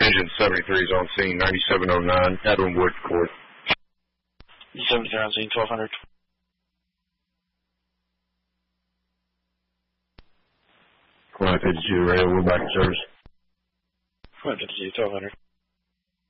Division 73 is on scene, 9709 Edwinwood Court. 73 on scene, 1200. Flight 52 Radio, we're back in service. Flight 52, 1200.